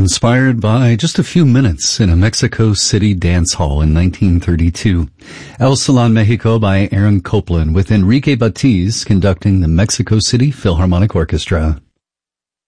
inspired by just a few minutes in a Mexico City dance hall in 1932. El Salon Mexico by Aaron Copland with Enrique Batiz conducting the Mexico City Philharmonic Orchestra.